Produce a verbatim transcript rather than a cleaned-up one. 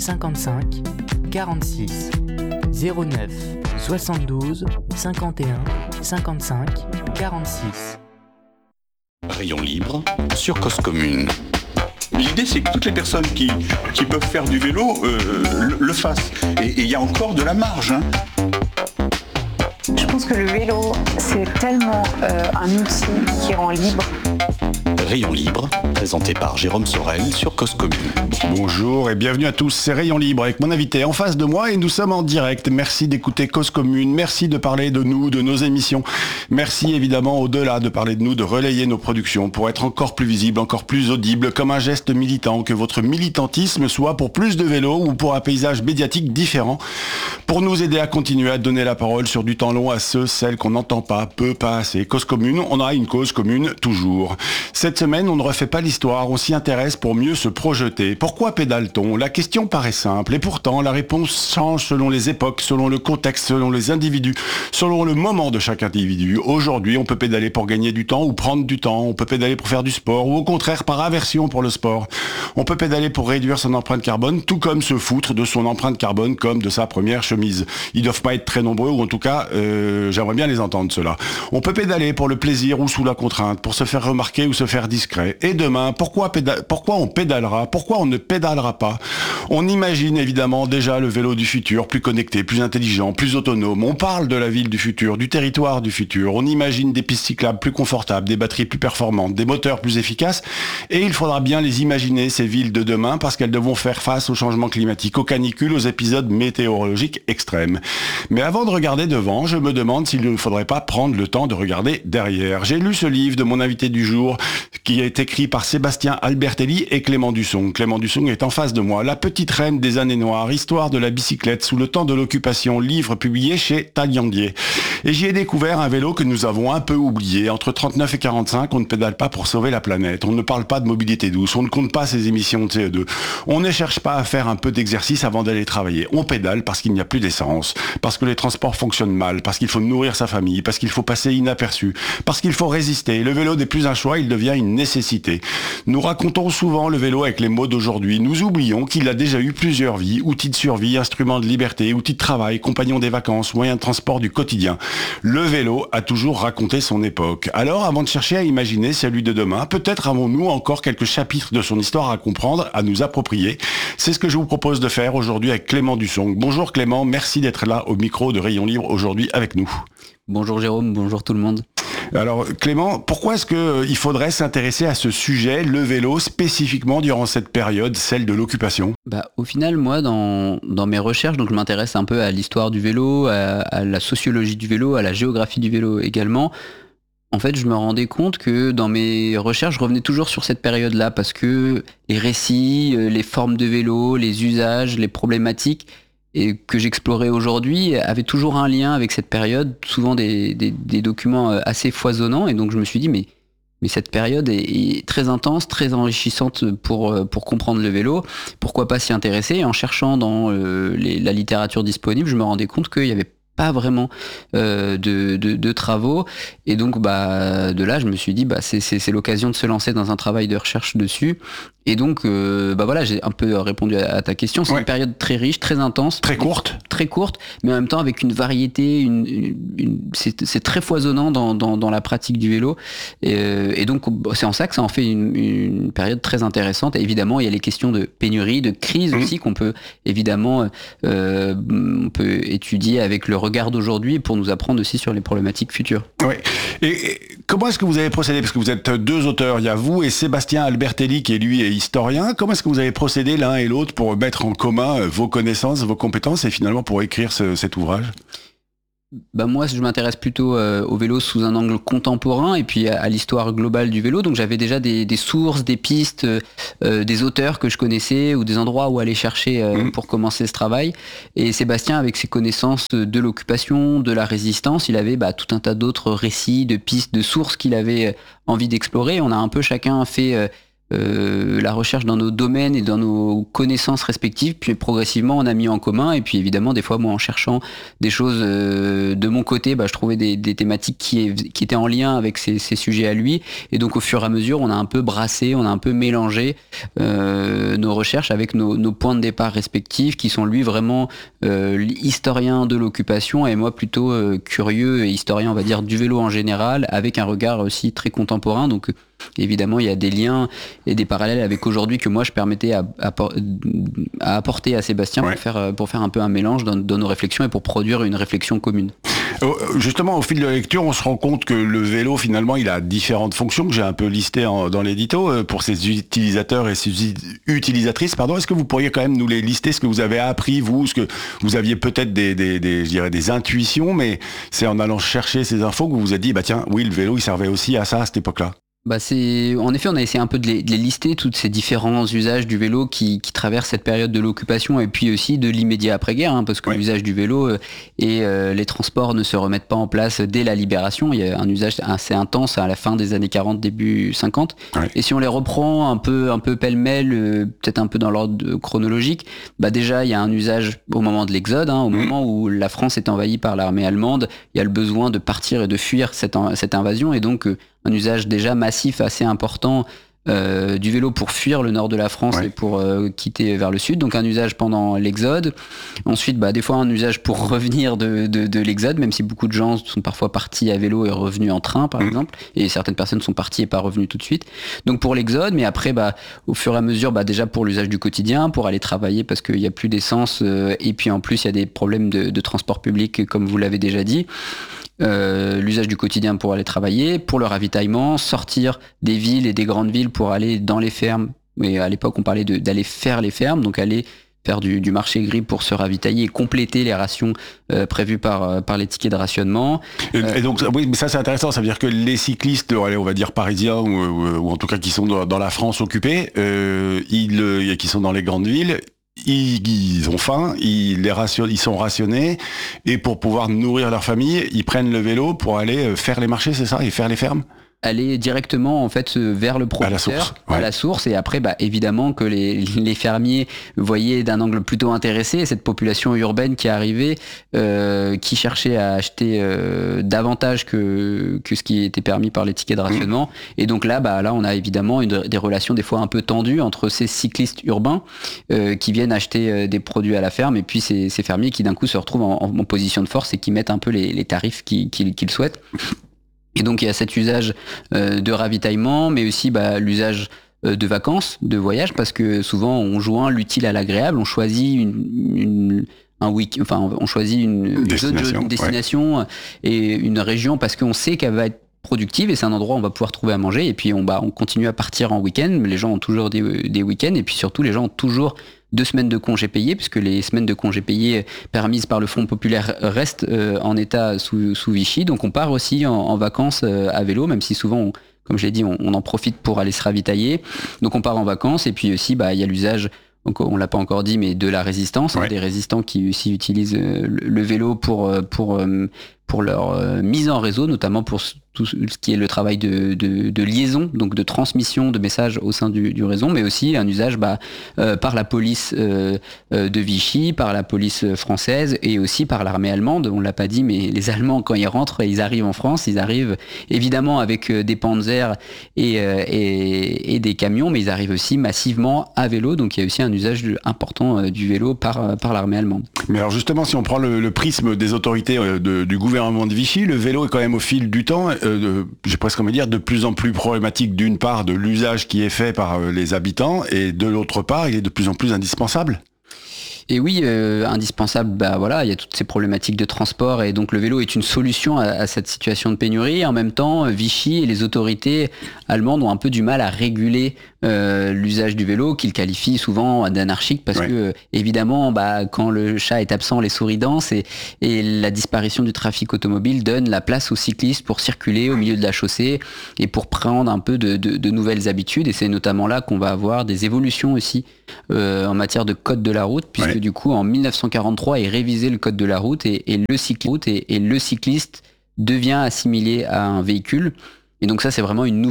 cinquante-cinq quarante-six zéro neuf soixante-douze cinquante et un cinquante-cinq quarante-six. Rayon libre sur Cause Commune. L'idée, c'est que toutes les personnes qui, qui peuvent faire du vélo euh, le, le fassent. Et il y a encore de la marge. Hein. Je pense que le vélo, c'est tellement euh, un outil qui rend libre. Rayon libre, présenté par Jérôme Sorel sur Cause Commune. Bonjour et bienvenue à tous, c'est Rayon libre avec mon invité en face de moi et nous sommes en direct. Merci d'écouter Cause Commune, merci de parler de nous, de nos émissions. Merci évidemment au-delà de parler de nous, de relayer nos productions pour être encore plus visible, encore plus audible, comme un geste militant, que votre militantisme soit pour plus de vélos ou pour un paysage médiatique différent, pour nous aider à continuer à donner la parole sur du temps long à ceux, celles qu'on n'entend pas, peu, pas assez. Cause Commune, on a une cause commune toujours. Cette semaine, on ne refait pas l'histoire, on s'y intéresse pour mieux se projeter. Pourquoi pédale-t-on ? La question paraît simple et pourtant la réponse change selon les époques, selon le contexte, selon les individus, selon le moment de chaque individu. Aujourd'hui, on peut pédaler pour gagner du temps ou prendre du temps, on peut pédaler pour faire du sport ou au contraire par aversion pour le sport. On peut pédaler pour réduire son empreinte carbone, tout comme se foutre de son empreinte carbone comme de sa première chemise. Ils doivent pas être très nombreux ou en tout cas, euh, j'aimerais bien les entendre ceux-là. On peut pédaler pour le plaisir ou sous la contrainte, pour se faire remarquer ou se faire discret. Et demain, pourquoi, péda- pourquoi on pédalera ? Pourquoi on ne pédalera pas ? On imagine évidemment déjà le vélo du futur, plus connecté, plus intelligent, plus autonome. On parle de la ville du futur, du territoire du futur. On imagine des pistes cyclables plus confortables, des batteries plus performantes, des moteurs plus efficaces. Et il faudra bien les imaginer, ces villes de demain, parce qu'elles devront faire face au changement climatique, aux canicules, aux épisodes météorologiques extrêmes. Mais avant de regarder devant, je me demande s'il ne faudrait pas prendre le temps de regarder derrière. J'ai lu ce livre de mon invité du jour, qui est écrit par Sébastien Albertelli et Clément Dusson. Clément Dusson est en face de moi. La petite reine des années noires, histoire de la bicyclette sous le temps de l'occupation, livre publié chez Taillandier. Et j'y ai découvert un vélo que nous avons un peu oublié. Entre trente-neuf et quarante-cinq, on ne pédale pas pour sauver la planète. On ne parle pas de mobilité douce. On ne compte pas ses émissions de C O deux. On ne cherche pas à faire un peu d'exercice avant d'aller travailler. On pédale parce qu'il n'y a plus d'essence, parce que les transports fonctionnent mal, parce qu'il faut nourrir sa famille, parce qu'il faut passer inaperçu, parce qu'il faut résister. Le vélo n'est plus un choix, il devient une nécessité. Nous racontons souvent le vélo avec les mots d'aujourd'hui. Nous oublions qu'il a déjà eu plusieurs vies, outil de survie, instrument de liberté, outil de travail, compagnon des vacances, moyen de transport du quotidien. Le vélo a toujours raconté son époque. Alors, avant de chercher à imaginer celui de demain, peut-être avons-nous encore quelques chapitres de son histoire à comprendre, à nous approprier. C'est ce que je vous propose de faire aujourd'hui avec Clément Dusson. Bonjour Clément, merci d'être là au micro de Rayon Libre aujourd'hui avec nous. Bonjour Jérôme, bonjour tout le monde. Alors Clément, pourquoi est-ce qu'il faudrait s'intéresser à ce sujet, le vélo, spécifiquement durant cette période, celle de l'occupation ? Bah, au final, moi, dans, dans mes recherches, donc je m'intéresse un peu à l'histoire du vélo, à, à la sociologie du vélo, à la géographie du vélo également. En fait, je me rendais compte que dans mes recherches, je revenais toujours sur cette période-là parce que les récits, les formes de vélo, les usages, les problématiques et que j'explorais aujourd'hui avaient toujours un lien avec cette période, souvent des, des, des documents assez foisonnants. Et donc je me suis dit, mais, mais cette période est, est très intense, très enrichissante pour, pour comprendre le vélo. Pourquoi pas s'y intéresser ? Et en cherchant dans euh, les, la littérature disponible, je me rendais compte qu'il y avait pas vraiment euh, de, de, de travaux, et donc bah, de là je me suis dit bah, c'est, c'est, c'est l'occasion de se lancer dans un travail de recherche dessus, et donc euh, bah voilà, j'ai un peu répondu à, à ta question. C'est ouais. Une période très riche, très intense, très courte, très courte, mais en même temps avec une variété, une, une, une, c'est, c'est très foisonnant dans, dans, dans la pratique du vélo, et, et donc c'est en ça que ça en fait une, une période très intéressante. Et évidemment il y a les questions de pénurie, de crise mmh. aussi qu'on peut évidemment euh, on peut étudier avec le regard d'aujourd'hui pour nous apprendre aussi sur les problématiques futures. Oui. Et, et comment est-ce que vous avez procédé ? Parce que vous êtes deux auteurs, il y a vous et Sébastien Albertelli qui est lui est historien. Comment est-ce que vous avez procédé l'un et l'autre pour mettre en commun vos connaissances, vos compétences et finalement pour écrire ce, cet ouvrage ? Bah moi, je m'intéresse plutôt euh, au vélo sous un angle contemporain et puis à, à l'histoire globale du vélo. Donc j'avais déjà des, des sources, des pistes, euh, des auteurs que je connaissais ou des endroits où aller chercher euh, mmh. pour commencer ce travail. Et Sébastien, avec ses connaissances de l'occupation, de la résistance, il avait bah, tout un tas d'autres récits, de pistes, de sources qu'il avait envie d'explorer. On a un peu chacun fait... Euh, euh, la recherche dans nos domaines et dans nos connaissances respectives, puis progressivement on a mis en commun, et puis évidemment des fois moi en cherchant des choses euh, de mon côté, bah, je trouvais des, des thématiques qui, qui étaient en lien avec ces, ces sujets à lui, et donc au fur et à mesure on a un peu brassé, on a un peu mélangé euh, nos recherches avec nos, nos points de départ respectifs, qui sont lui vraiment euh, historien de l'occupation et moi plutôt euh, curieux et historien on va dire du vélo en général, avec un regard aussi très contemporain. Donc évidemment, il y a des liens et des parallèles avec aujourd'hui que moi je permettais à, à, à apporter à Sébastien ouais. pour, faire, pour faire un peu un mélange dans, dans nos réflexions et pour produire une réflexion commune. Justement, au fil de la lecture, on se rend compte que le vélo, finalement, il a différentes fonctions que j'ai un peu listées en, dans l'édito pour ses utilisateurs et ses utilisatrices. Pardon, est-ce que vous pourriez quand même nous les lister, ce que vous avez appris, vous, ce que vous aviez peut-être des, des, des, je dirais des intuitions, mais c'est en allant chercher ces infos que vous vous êtes dit, bah tiens, oui, le vélo, il servait aussi à ça à cette époque-là. Bah c'est, en effet, on a essayé un peu de les, de les lister, tous ces différents usages du vélo qui, qui traversent cette période de l'occupation et puis aussi de l'immédiat après-guerre, hein, parce que oui. l'usage du vélo euh, et euh, les transports ne se remettent pas en place dès la libération. Il y a un usage assez intense à la fin des années quarante, début cinquante. Oui. Et si on les reprend un peu, un peu pêle-mêle, euh, peut-être un peu dans l'ordre chronologique, bah déjà il y a un usage au moment de l'exode, hein, au mmh. moment où la France est envahie par l'armée allemande, il y a le besoin de partir et de fuir cette, cette invasion, et donc euh, un usage déjà massif assez important euh, du vélo pour fuir le nord de la France ouais. et pour euh, quitter vers le sud. Donc un usage pendant l'exode. Ensuite, bah, des fois un usage pour revenir de, de, de l'exode, même si beaucoup de gens sont parfois partis à vélo et revenus en train, par mmh. exemple. Et certaines personnes sont parties et pas revenues tout de suite. Donc pour l'exode, mais après, bah, au fur et à mesure, bah, déjà pour l'usage du quotidien, pour aller travailler parce qu'il n'y a plus d'essence. Euh, et puis en plus, il y a des problèmes de, de transport public, comme vous l'avez déjà dit. Euh, l'usage du quotidien pour aller travailler, pour le ravitaillement, sortir des villes et des grandes villes pour aller dans les fermes. Mais à l'époque, on parlait de, d'aller faire les fermes, donc aller faire du, du marché gris pour se ravitailler et compléter les rations euh, prévues par, par les tickets de rationnement. Et, euh, et donc, oui, mais ça c'est intéressant, ça veut dire que les cyclistes, on va dire parisiens, ou, ou, ou en tout cas qui sont dans, dans la France occupée, euh, ils, qui sont dans les grandes villes, Ils, ils ont faim, ils, les ration, ils sont rationnés, et pour pouvoir nourrir leur famille, ils prennent le vélo pour aller faire les marchés, c'est ça, et faire les fermes ? Aller directement en fait vers le producteur, à la source, ouais. à la source et après bah, évidemment que les, les fermiers voyaient d'un angle plutôt intéressé cette population urbaine qui arrivait, euh, qui cherchait à acheter euh, davantage que, que ce qui était permis par les tickets de rationnement. Mmh. Et donc là, bah, là on a évidemment une, des relations des fois un peu tendues entre ces cyclistes urbains euh, qui viennent acheter euh, des produits à la ferme et puis ces, ces fermiers qui d'un coup se retrouvent en, en position de force et qui mettent un peu les, les tarifs qu'ils, qu'ils, qu'ils souhaitent. Et donc il y a cet usage euh, de ravitaillement, mais aussi bah, l'usage euh, de vacances, de voyage, parce que souvent on joint l'utile à l'agréable, on choisit une, une un week, enfin on choisit une destination, une destination ouais. et une région parce qu'on sait qu'elle va être productive et c'est un endroit où on va pouvoir trouver à manger, et puis on, bah, on continue à partir en week-end, les gens ont toujours des, des week-ends, et puis surtout les gens ont toujours deux semaines de congés payés, puisque les semaines de congés payés permises par le Front populaire restent euh, en état sous, sous Vichy. Donc on part aussi en, en vacances euh, à vélo, même si souvent, on, comme je l'ai dit, on, on en profite pour aller se ravitailler. Donc on part en vacances, et puis aussi, bah, il y a l'usage, donc on l'a pas encore dit, mais de la résistance, ouais. hein, des résistants qui aussi utilisent euh, le, le vélo pour, pour, euh, pour leur euh, mise en réseau, notamment pour tout ce qui est le travail de, de, de liaison, donc de transmission de messages au sein du, du réseau, mais aussi un usage bah, euh, par la police euh, euh, de Vichy, par la police française et aussi par l'armée allemande. On l'a pas dit, mais les Allemands, quand ils rentrent, ils arrivent en France, ils arrivent évidemment avec des panzers et, euh, et, et des camions, mais ils arrivent aussi massivement à vélo, donc il y a aussi un usage important euh, du vélo par, par l'armée allemande. Mais alors justement, si on prend le, le prisme des autorités euh, de, du gouvernement de Vichy, le vélo est quand même au fil du temps, euh, de, j'ai presque envie de dire, de plus en plus problématique, d'une part de l'usage qui est fait par euh, les habitants, et de l'autre part, il est de plus en plus indispensable. Et oui, euh, indispensable, bah voilà, il y a toutes ces problématiques de transport, et donc le vélo est une solution à, à cette situation de pénurie. En même temps, Vichy et les autorités allemandes ont un peu du mal à réguler euh, l'usage du vélo, qu'ils qualifient souvent d'anarchique, parce ouais. que évidemment, bah, quand le chat est absent, les souris dansent, et, et la disparition du trafic automobile donne la place aux cyclistes pour circuler au milieu de la chaussée et pour prendre un peu de, de, de nouvelles habitudes. Et c'est notamment là qu'on va avoir des évolutions aussi euh, en matière de code de la route, puisque ouais. du coup, en dix-neuf cent quarante-trois est révisé le code de la route, et, et, le, cycliste, et, et le cycliste devient assimilé à un véhicule. Et donc ça, c'est vraiment une nouvelle